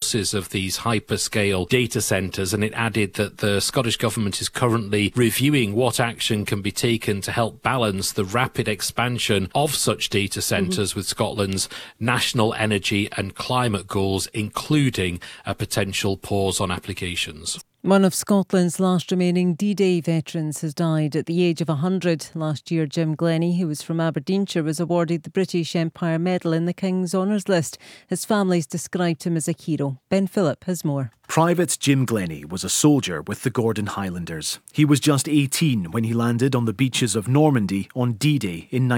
sources of these hyperscale data centres, and it added that the Scottish Government is currently reviewing what action can be taken to help balance the rapid expansion of such data centres with Scotland's national energy and climate goals, including a potential pause on applications. One of Scotland's last remaining D-Day veterans has died at the age of 100. Last year, Jim Glennie, who was from Aberdeenshire, was awarded the British Empire Medal in the King's Honours List. His family's described him as a hero. Ben Phillip has more. Private Jim Glennie was a soldier with the Gordon Highlanders. He was just 18 when he landed on the beaches of Normandy on D-Day in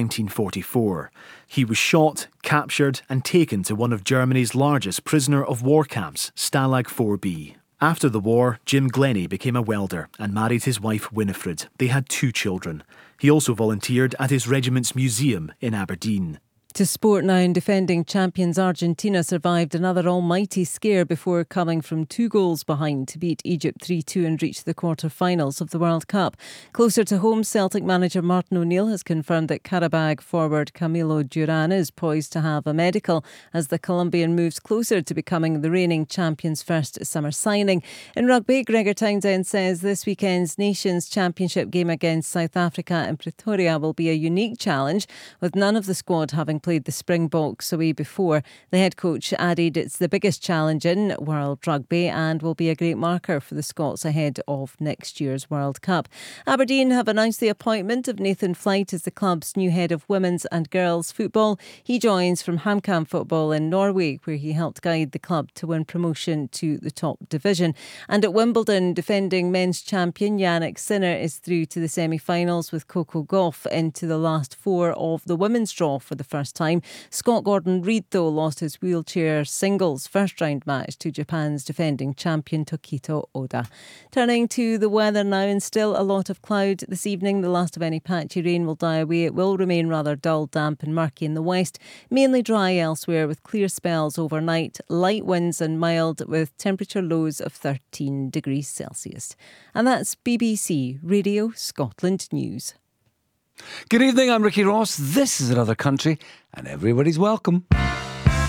1944. He was shot, captured and taken to one of Germany's largest prisoner of war camps, Stalag 4B. After the war, Jim Glennie became a welder and married his wife Winifred. They had 2 children. He also volunteered at his regiment's museum in Aberdeen. To sport now, and defending champions Argentina survived another almighty scare before coming from 2 goals behind to beat Egypt 3-2 and reach the quarter-finals of the World Cup. Closer to home, Celtic manager Martin O'Neill has confirmed that Qarabag forward Camilo Duran is poised to have a medical as the Colombian moves closer to becoming the reigning champion's first summer signing. In rugby, Gregor Townsend says this weekend's Nations Championship game against South Africa in Pretoria will be a unique challenge, with none of the squad having played the Springboks away before. The head coach added it's the biggest challenge in world rugby and will be a great marker for the Scots ahead of next year's World Cup. Aberdeen have announced the appointment of Nathan Flight as the club's new head of women's and girls football. He joins from HamKam Football in Norway, where he helped guide the club to win promotion to the top division. And at Wimbledon, defending men's champion Jannik Sinner is through to the semi-finals, with Coco Gauff into the last 4 of the women's draw for the first time. Scott Gordon Reid, though, lost his wheelchair singles first round match to Japan's defending champion Tokito Oda. Turning to the weather now, and still a lot of cloud this evening. The last of any patchy rain will die away. It will remain rather dull, damp and murky in the west, mainly dry elsewhere with clear spells overnight, light winds and mild, with temperature lows of 13 degrees Celsius. And that's BBC Radio Scotland News. Good evening, I'm Ricky Ross. This is Another Country, and everybody's welcome.